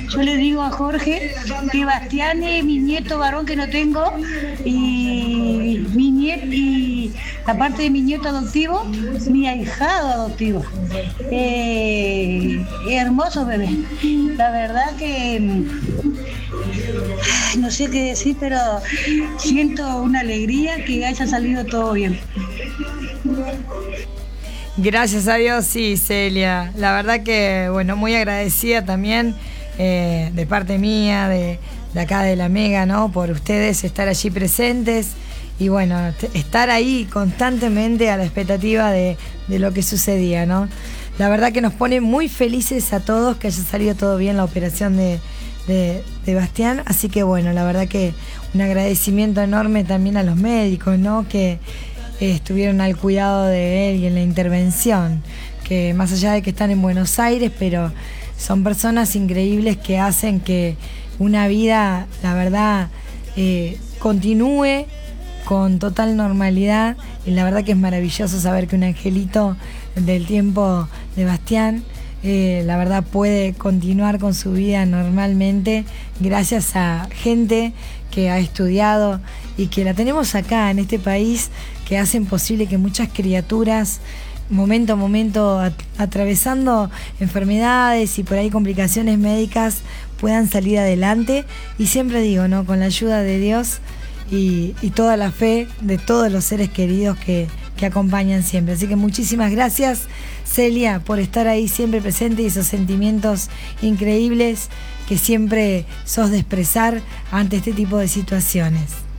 Yo le digo a Jorge que Bastián es mi nieto varón que no tengo y mi nieto, y aparte de mi nieto adoptivo, mi ahijado adoptivo. Hermoso bebé. La verdad que no sé qué decir, pero siento una alegría que haya salido todo bien. Gracias a Dios, sí, Celia. La verdad que, bueno, muy agradecida también de parte mía, de acá de la Mega, ¿no? Por ustedes estar allí presentes y, bueno, estar ahí constantemente a la expectativa de lo que sucedía, ¿no? La verdad que nos pone muy felices a todos que haya salido todo bien la operación de Bastián. Así que, bueno, la verdad que un agradecimiento enorme también a los médicos, ¿no? Que estuvieron al cuidado de él y en la intervención, que más allá de que están en Buenos Aires, pero son personas increíbles que hacen que una vida, la verdad, continúe con total normalidad. Y la verdad que es maravilloso saber que un angelito del tiempo de Bastián, la verdad, puede continuar con su vida normalmente gracias a gente que ha estudiado y que la tenemos acá en este país, que hacen posible que muchas criaturas momento a momento atravesando enfermedades y por ahí complicaciones médicas puedan salir adelante. Y siempre digo, ¿no?, con la ayuda de Dios y toda la fe de todos los seres queridos que acompañan siempre. Así que muchísimas gracias, Celia, por estar ahí siempre presente y esos sentimientos increíbles que siempre sos de expresar ante este tipo de situaciones.